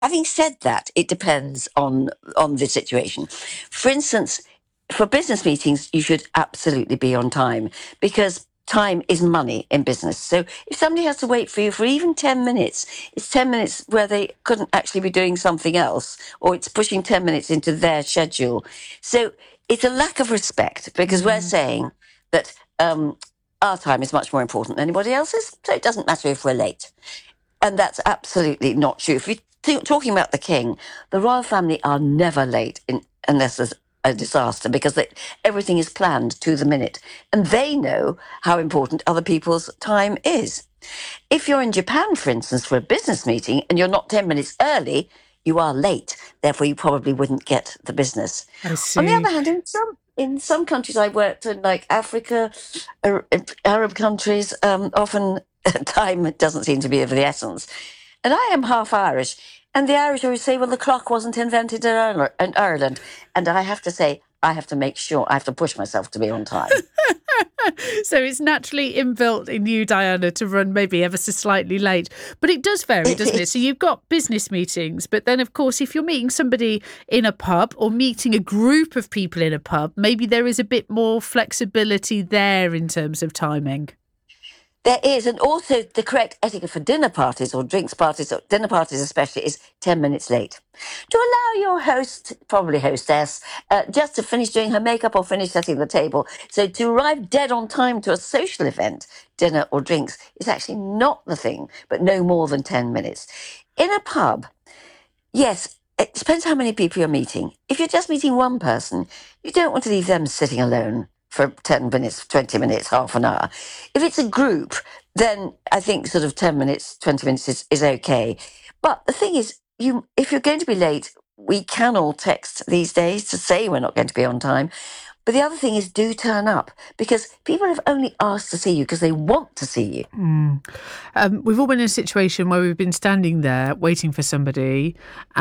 Having said that, it depends on the situation. For instance, for business meetings, you should absolutely be on time because time is money in business. So if somebody has to wait for you for even 10 minutes, it's 10 minutes where they couldn't actually be doing something else, or it's pushing 10 minutes into their schedule. So it's a lack of respect because we're saying that our time is much more important than anybody else's. So it doesn't matter if we're late. And that's absolutely not true. If you're talking about the king, the royal family are never late unless there's a disaster because everything is planned to the minute. And they know how important other people's time is. If you're in Japan, for instance, for a business meeting and you're not 10 minutes early, you are late. Therefore, you probably wouldn't get the business. I see. On the other hand, in some countries I worked in, like Africa, Arab countries, often time doesn't seem to be of the essence. And I am half Irish. And the Irish always say, well, the clock wasn't invented in Ireland. And I have to say, I have to make sure, I have to push myself to be on time. So it's naturally inbuilt in you, Diana, to run maybe ever so slightly late. But it does vary, doesn't it? So you've got business meetings, but then, of course, if you're meeting somebody in a pub or meeting a group of people in a pub, maybe there is a bit more flexibility there in terms of timing. There is, and also the correct etiquette for dinner parties or drinks parties, or dinner parties especially, is 10 minutes late. To allow your host, probably hostess, just to finish doing her makeup or finish setting the table. So to arrive dead on time to a social event, dinner or drinks, is actually not the thing, but no more than 10 minutes. In a pub, yes, it depends how many people you're meeting. If you're just meeting one person, you don't want to leave them sitting alone for 10 minutes, 20 minutes, half an hour. If it's a group, then I think sort of 10 minutes, 20 minutes is okay. But the thing is, if you're going to be late, we can all text these days to say we're not going to be on time. But the other thing is, do turn up, because people have only asked to see you because they want to see you. We've all been in a situation where we've been standing there waiting for somebody,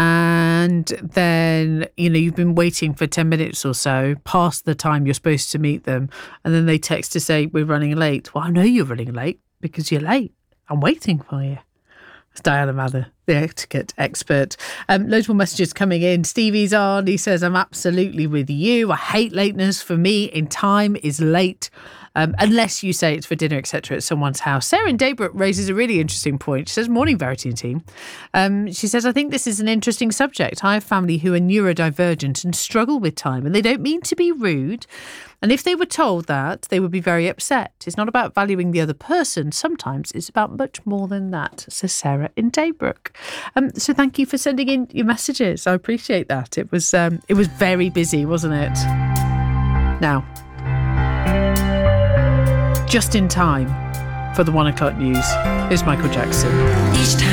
and then, you've been waiting for 10 minutes or so past the time you're supposed to meet them, and then they text to say, we're running late. Well, I know you're running late because you're late. I'm waiting for you. It's Diana Mather, the etiquette expert. Loads more messages coming in. Stevie's on. He says, I'm absolutely with you. I hate lateness. For me, in time is late. Unless you say it's for dinner, etc., at someone's house. Sarah in Daybrook raises a really interesting point. She says, morning, Verity and team. She says, I think this is an interesting subject. I have family who are neurodivergent and struggle with time, and they don't mean to be rude. And if they were told that, they would be very upset. It's not about valuing the other person. Sometimes it's about much more than that, says Sarah in Daybrook. So thank you for sending in your messages. I appreciate that. It was very busy, wasn't it? Now, just in time for the 1 o'clock news is Michael Jackson.